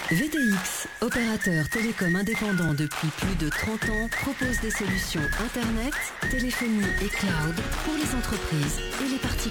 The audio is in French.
VTX, opérateur télécom indépendant depuis plus de 30 ans, propose des solutions Internet, téléphonie et cloud pour les entreprises et les particuliers.